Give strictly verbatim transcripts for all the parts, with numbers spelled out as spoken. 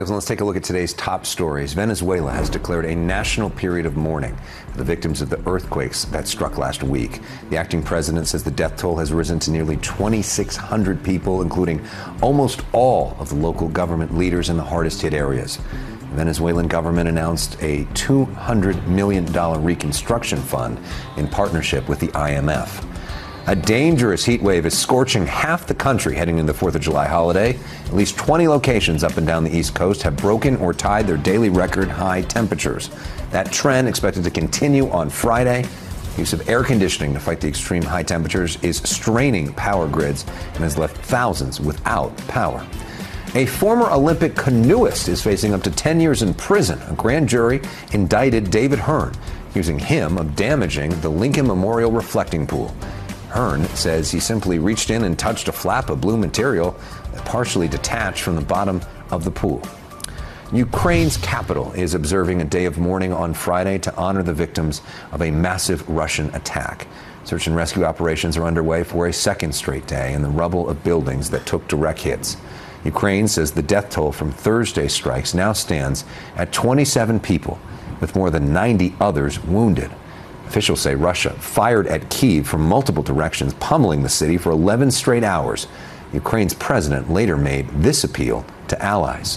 So let's take a look at today's top stories. Venezuela has declared a national period of mourning for the victims of the earthquakes that struck last week. The acting president says the death toll has risen to nearly twenty-six hundred people, including almost all of the local government leaders in the hardest hit areas. The Venezuelan government announced a two hundred million dollars reconstruction fund in partnership with the I M F. A dangerous heat wave is scorching half the country heading into the fourth of July holiday. At least twenty locations up and down the East Coast have broken or tied their daily record high temperatures. That trend expected to continue on Friday. Use of air conditioning to fight the extreme high temperatures is straining power grids and has left thousands without power. A former Olympic canoeist is facing up to ten years in prison. A grand jury indicted David Hearn, accusing him of damaging the Lincoln Memorial reflecting pool. Hearn says he simply reached in and touched a flap of blue material that partially detached from the bottom of the pool. Ukraine's capital is observing a day of mourning on Friday to honor the victims of a massive Russian attack. Search and rescue operations are underway for a second straight day in the rubble of buildings that took direct hits. Ukraine says the death toll from Thursday's strikes now stands at twenty-seven people, with more than ninety others wounded. Officials say Russia fired at Kyiv from multiple directions, pummeling the city for eleven straight hours. Ukraine's president later made this appeal to allies.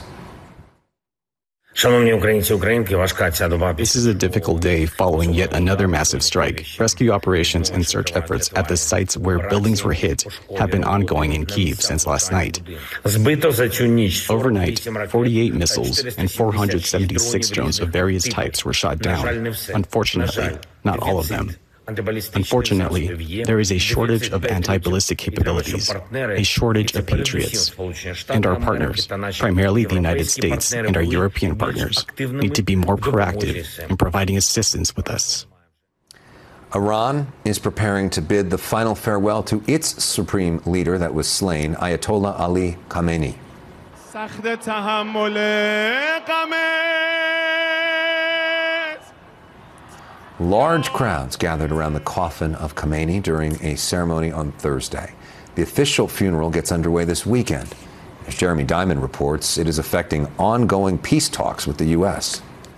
This is a difficult day following yet another massive strike. Rescue operations and search efforts at the sites where buildings were hit have been ongoing in Kyiv since last night. Overnight, forty-eight missiles and four hundred seventy-six drones of various types were shot down. Unfortunately, not all of them. Unfortunately, there is a shortage of anti-ballistic capabilities, a shortage of patriots, and our partners, primarily the United States and our European partners, need to be more proactive in providing assistance with us. Iran is preparing to bid the final farewell to its supreme leader that was slain, Ayatollah Ali Khamenei. Large crowds gathered around the coffin of Khamenei during a ceremony on Thursday. The official funeral gets underway this weekend. As Jeremy Diamond reports, it is affecting ongoing peace talks with the U S.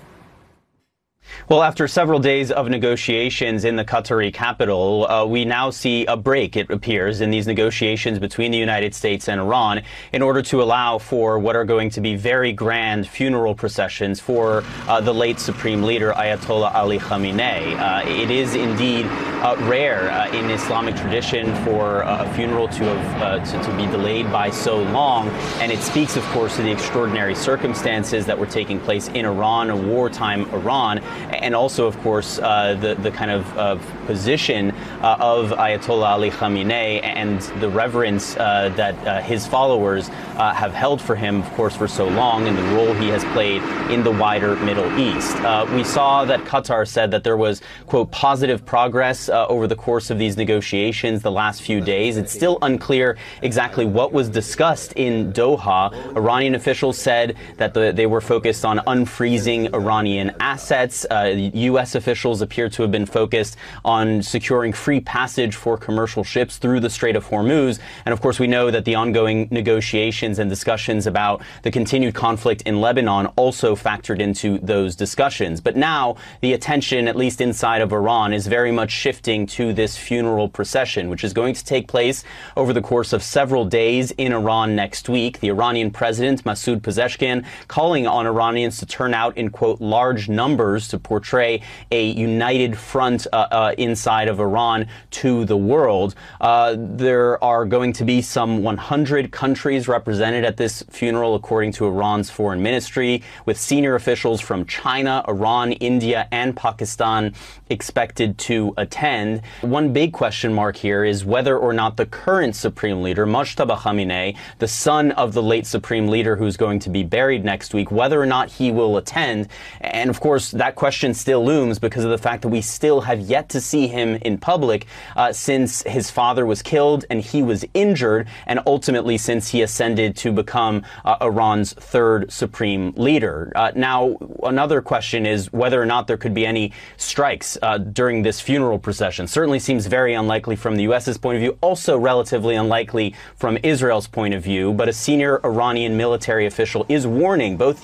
Well, after several days of negotiations in the Qatari capital, uh, we now see a break, it appears, in these negotiations between the United States and Iran in order to allow for what are going to be very grand funeral processions for uh, the late Supreme Leader, Ayatollah Ali Khamenei. Uh, it is indeed uh, rare uh, in Islamic tradition for uh, a funeral to, have, uh, to, to be delayed by so long, and it speaks, of course, to the extraordinary circumstances that were taking place in Iran, a wartime Iran, and also, of course, uh, the, the kind of uh, position uh, of Ayatollah Ali Khamenei and the reverence uh, that uh, his followers uh, have held for him, of course, for so long, and the role he has played in the wider Middle East. Uh, we saw that Qatar said that there was, quote, positive progress uh, over the course of these negotiations the last few days. It's still unclear exactly what was discussed in Doha. Iranian officials said that the, they were focused on unfreezing Iranian assets. Uh, U S officials appear to have been focused on securing free passage for commercial ships through the Strait of Hormuz. And of course, we know that the ongoing negotiations and discussions about the continued conflict in Lebanon also factored into those discussions. But now the attention, at least inside of Iran, is very much shifting to this funeral procession, which is going to take place over the course of several days in Iran next week. The Iranian president, Masoud Pezeshkian, calling on Iranians to turn out in, quote, large numbers to portray a united front uh, uh, inside of Iran to the world. Uh, there are going to be some one hundred countries represented at this funeral, according to Iran's foreign ministry, with senior officials from China, Iran, India, and Pakistan expected to attend. One big question mark here is whether or not the current Supreme Leader, Mojtaba Khamenei, the son of the late Supreme Leader who's going to be buried next week, whether or not he will attend. And of course, that question still looms because of the fact that we still have yet to see him in public. public uh, since his father was killed and he was injured, and ultimately since he ascended to become uh, Iran's third supreme leader. Uh, now, another question is whether or not there could be any strikes uh, during this funeral procession. Certainly seems very unlikely from the U S's point of view, also relatively unlikely from Israel's point of view, but a senior Iranian military official is warning both